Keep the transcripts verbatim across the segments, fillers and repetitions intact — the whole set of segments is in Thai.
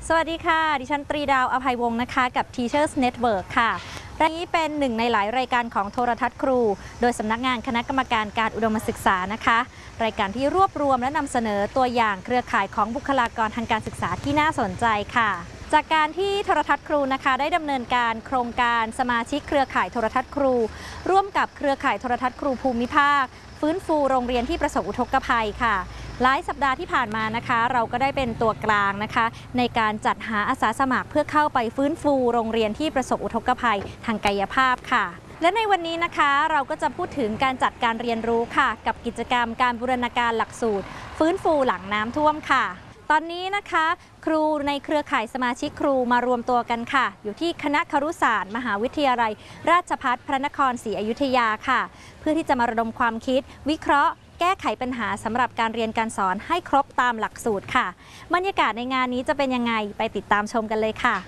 สวัสดีค่ะดิฉันตรีดาวอภัยวงศ์นะคะกับ Teachers Network ค่ะรายนี้เป็นหนึ่งในหลายรายการของโทรทัศน์ครูโดยสำนักงานคณะกรรมการการอุดมศึกษานะคะรายการที่รวบรวมและนำเสนอตัวอย่างเครือข่ายของบุคลากรทางการศึกษาที่น่าสนใจค่ะจากการที่โทรทัศน์ครูนะคะได้ดำเนินการโครงการสมาชิกเครือข่ายโทรทัศน์ครูร่วมกับเครือข่ายโทรทัศน์ครูภูมิภาคฟื้นฟูโรงเรียนที่ประสบอุทกภัยค่ะหลายสัปดาห์ที่ผ่านมานะคะเราก็ได้เป็นตัวกลางนะคะในการจัดหาอาสาสมัครเพื่อเข้าไปฟื้นฟูโรงเรียนที่ประสบอุทกภัยทางกายภาพค่ะและในวันนี้นะคะเราก็จะพูดถึงการจัดการเรียนรู้ค่ะกับกิจกรรมการบูรณาการหลักสูตรฟื้นฟูหลังน้ำท่วมค่ะตอนนี้นะคะครูในเครือข่ายสมาชิกครูมารวมตัวกันค่ะอยู่ที่คณะครุศาสตร์มหาวิทยาลัยราชภัฏพระนครศรีอยุธยาค่ะเพื่อที่จะมาระดมความคิดวิเคราะห์แก้ไขปัญหาสำหรับการเรียนการสอนให้ครบตามหลักสูตรค่ะบรรยากาศในงานนี้จะเป็นยังไงไปติดตามชมกันเลยค่ะ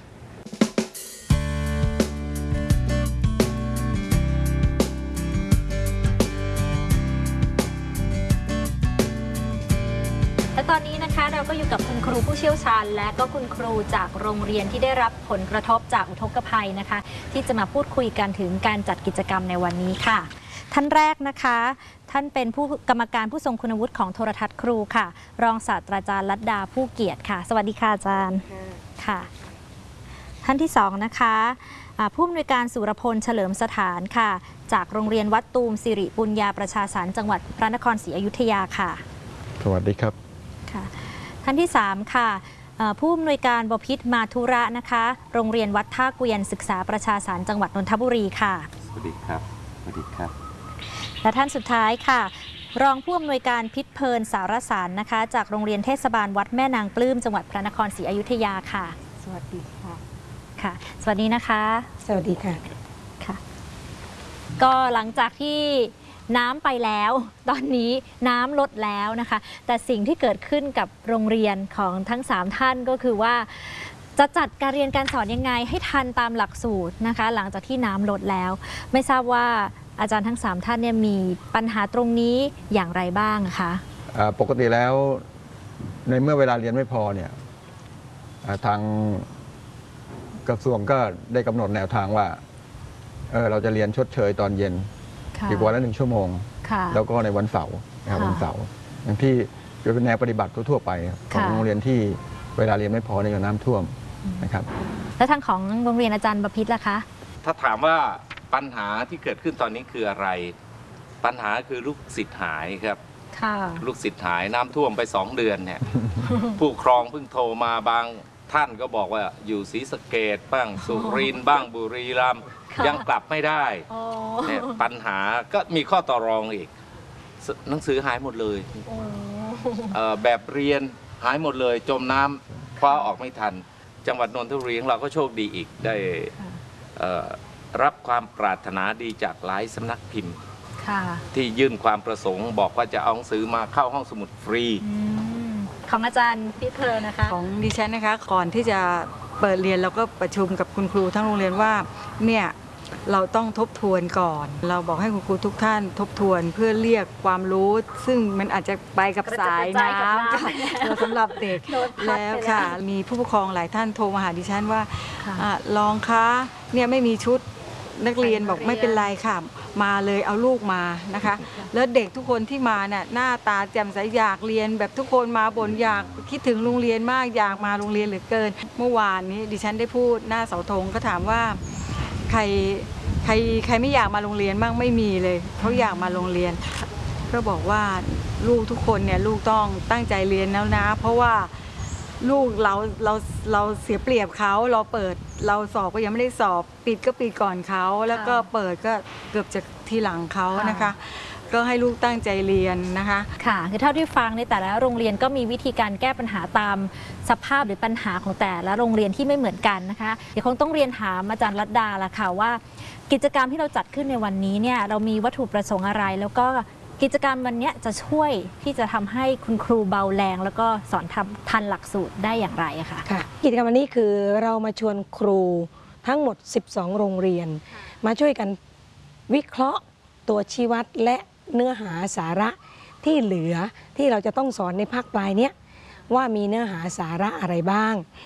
และตอนนี้นะคะเราก็อยู่กับคุณครูผู้เชี่ยวชาญและก็คุณครูจากโรงเรียนที่ได้รับผลกระทบจากอุทกภัยนะคะที่จะมาพูดคุยกันถึงการจัดกิจกรรมในวันนี้ค่ะท่านแรกนะคะท่านเป็นผู้กรรมการผู้ทรงคุณวุฒิของโทรทัศน์ครูค่ะรองศาสตราจารย์ลัดดาผู้เกียรติค่ะสวัสดีค่ะอาจารย์ค่ะท่านที่สองนะคะผู้อำนวยการสุรพลเฉลิมสถานค่ะจากโรงเรียนวัดตูมสิริปุญญาประชาสรรค์จังหวัดพระนครศรีอยุธยาค่ะสวัสดีครับค่ะท่านที่สามค่ะผู้อำนวยการบพิตรมาธุระนะคะโรงเรียนวัดท่าเกวียนศึกษาประชาสรรค์จังหวัดนนทบุรีค่ะสวัสดีครับสวัสดีครับและท่านสุดท้ายค่ะรองผู้อำนวยการพิษเพลินสารสารนะคะจากโรงเรียนเทศบาลวัดแม่นางปลื้มจังหวัดพระนครศรีอยุธยาค่ะสวัสดีค่ะค่ะสวัสดีนะคะสวัสดีค่ะค่ะก็หลังจากที่น้ำไปแล้วตอนนี้น้ำลดแล้วนะคะแต่สิ่งที่เกิดขึ้นกับโรงเรียนของทั้งสามท่านก็คือว่าจะจัดการเรียนการสอนยังไงให้ทันตามหลักสูตรนะคะหลังจากที่น้ำลดแล้วไม่ทราบว่าอาจารย์ทั้งสามท่านเนี่ยมีปัญหาตรงนี้อย่างไรบ้างคะปกติแล้วในเมื่อเวลาเรียนไม่พอเนี่ยทางกระทรวงก็ได้กำหนดแนวทางว่าเออเราจะเรียนชดเชยตอนเย็นอีกวันละหนึ่งชั่วโมงแล้วก็ในวันเสาร์นะครับวันเสาร์อย่างที่เป็นแนวปฏิบัติทั่วไปของโรงเรียนที่เวลาเรียนไม่พอในน้ำท่วมนะครับแล้วทางของโรงเรียนอาจารย์ประพิตรล่ะคะถ้าถามว่าปัญหาที่เกิดขึ้นตอนนี้คืออะไรปัญหาคือลูกศิษย์หายครับลูกศิษย์หายน้ำท่วมไปสองเดือนเนี่ยผู้ครองเพิ่งโทรมาบางท่านก็บอกว่าอยู่ศรีสะเกษบ้างสุรินทร์บ้างบุรีรัมย์ยังกลับไม่ได้เนี่ยปัญหาก็มีข้อต่อรองอีกหนังสือหายหมดเลยแบบเรียนหายหมดเลยจมน้ำคว้าออกไม่ทันจังหวัดนนทบุรีของเราก็โชคดีอีกได้รับความปรารถนาดีจากหลายสำนักพิมพ์ที่ยื่นความประสงค์บอกว่าจะเอาหนังสือมาเข้าห้องสมุดฟรีของอาจารย์พี่เพลินนะคะของดิฉันนะคะก่อนที่จะเปิดเรียนเราก็ประชุมกับคุณครูทั้งโรงเรียนว่าเนี่ยเราต้องทบทวนก่อนเราบอกให้คุณครูทุกท่านทบทวนเพื่อเรียกความรู้ซึ่งมันอาจจะไปกับสายน้ำสำหรับเด็กแล้วค่ะมีผู้ปกครองหลายท่านโทรมาหาดิฉันว่าลองคะเนี่ยไม่มีชุดนักเรียนบอกไม่เป็นไรค่ะมาเลยเอาลูกมานะคะแล้วเด็กทุกคนที่มาเนี่ยหน้าตาแจ่มใสอยากเรียนแบบทุกคนมาบ่นอยากคิดถึงโรงเรียนมากอยากมาโรงเรียนเหลือเกินเมื่อวานนี้ดิฉันได้พูดหน้าเสาธงก็ถามว่าใครใครใครไม่อยากมาโรงเรียนบ้างไม่มีเลยเขาอยากมาโรงเรียนก็บอกว่าลูกทุกคนเนี่ยลูกต้องตั้งใจเรียนแล้วนะเพราะว่าลูกเราเราเราเสียเปรียบเขาเราเปิดเราสอบก็ยังไม่ได้สอบปิดก็ปิดก่อนเขาแล้วก็เปิดก็เกือบจะทีหลังเขานะคะก็ให้ลูกตั้งใจเรียนนะคะค่ะคือเท่าที่ฟังในแต่ละโรงเรียนก็มีวิธีการแก้ปัญหาตามสภาพหรือปัญหาของแต่ละโรงเรียนที่ไม่เหมือนกันนะคะเดี๋ยวคงต้องเรียนถามอาจารย์รัตดาละค่ะว่ากิจกรรมที่เราจัดขึ้นในวันนี้เนี่ยเรามีวัตถุประสงค์อะไรแล้วก็กิจกรรมวันนี้จะช่วยที่จะทำให้คุณครูเบาแรงแล้วก็สอนทำทันหลักสูตรได้อย่างไรอะคะค่ะกิจกรรมวันนี้คือเรามาชวนครูทั้งหมดสิบสองโรงเรียนมาช่วยกันวิเคราะห์ตัวชี้วัดและเนื้อหาสาระที่เหลือที่เราจะต้องสอนในภาคปลายเนี้ยว่ามีเนื้อหาสาระอะไรบ้าง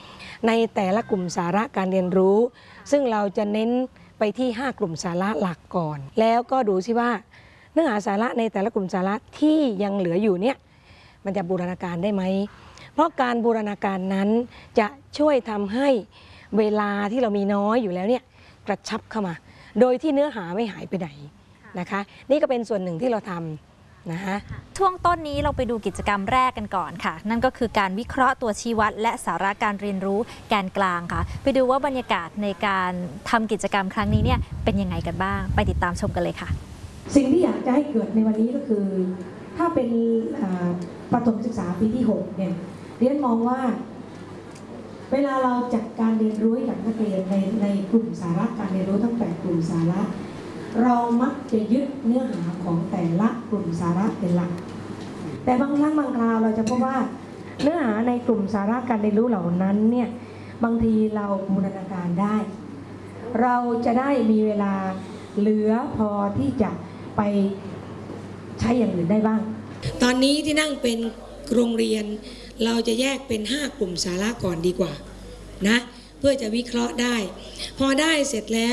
ในแต่ละกลุ่มสาระการเรียนรู้ ซึ่งเราจะเน้นไปที่ห้ากลุ่มสาระหลักก่อน แล้วก็ดูซิว่าเนื้อหาสาระในแต่ละกลุ่มสาระที่ยังเหลืออยู่เนี่ยมันจะบูรณาการได้ไหมเพราะการบูรณาการนั้นจะช่วยทำให้เวลาที่เรามีน้อยอยู่แล้วเนี่ยกระชับเข้ามา โดยที่เนื้อหาไม่หายไปไหนนะคะนี่ก็เป็นส่วนหนึ่งที่เราทำนะคะช่วงต้นนี้เราไปดูกิจกรรมแรกกันก่อนค่ะ นั่นก็คือการวิเคราะห์ตัวชี้วัดและสาระการเรียนรู้แกนกลางค่ะ ไปดูว่าบรรยากาศในการทำกิจกรรมครั้งนี้เนี่ยเป็นยังไงกันบ้างไปติดตามชมกันเลยค่ะสิ่งที่อยากจะให้เกิดในวันนี้ก็คือ ถ้าเป็นประถมศึกษาปีที่หกเนี่ยเรียนมองว่าเวลาเราจัดการเรียนรู้กับนักเรียนในในกลุ่มสาระการเรียนรู้ทั้งแปดกลุ่มสาระเรามักจะยึดเนื้อหาของแต่ละกลุ่มสาระเป็นหลักแต่บางครั้งบางคราวเราจะพบว่าเนื้อหาในกลุ่มสาระการเรียนรู้เหล่านั้นเนี่ยบางทีเราบูรณาการได้เราจะได้มีเวลาเหลือพอที่จะไปใช้อย่างอื่นได้บ้างตอนนี้ที่นั่งเป็นโรงเรียนเราจะแยกเป็นห้ากลุ่มสาระก่อนดีกว่านะเพื่อจะวิเคราะห์ได้พอได้เสร็จแล้ว